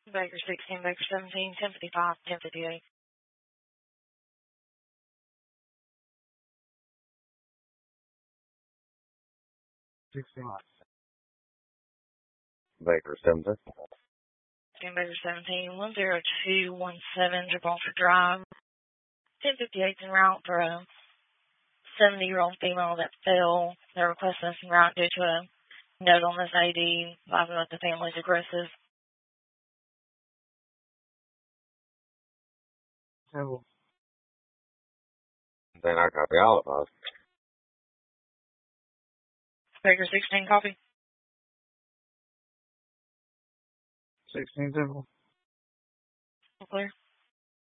Baker 16, Baker 17, 1055, 1058. Baker 17. Baker 17, 10217 Gibraltar Drive. 1058 en route for a 70-year-old female that fell. They're requesting us en route due to a note on this AD, advising that the family's aggressive. Then I copy all of us. Baker 16, copy. 16 simple. Clear.